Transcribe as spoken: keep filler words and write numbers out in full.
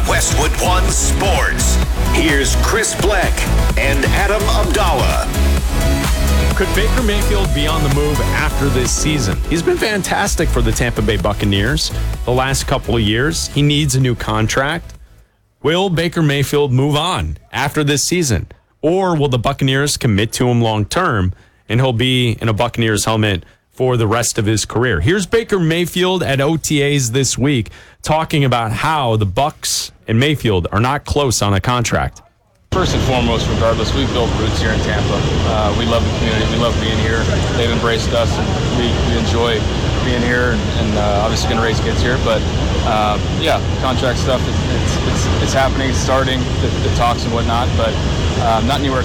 Westwood One Sports. Here's Chris Bleck and Adam Abdallah. Could Baker Mayfield be on the move after this season? He's been fantastic for the Tampa Bay Buccaneers the last couple of years. He needs a new contract. Will Baker Mayfield move on after this season? Or will the Buccaneers commit to him long term and he'll be in a Buccaneers helmet for the rest of his career? Here's Baker Mayfield at O T As this week talking about how the Bucs and Mayfield are not close on a contract. First and foremost, regardless, we've built roots here in Tampa. Uh, we love the community. We love being here. They've embraced us, and we, we enjoy being here, and, and uh, obviously going to raise kids here. But, uh, yeah, contract stuff, it's, it's, it's happening. It's starting, the, the talks and whatnot, but uh, not anywhere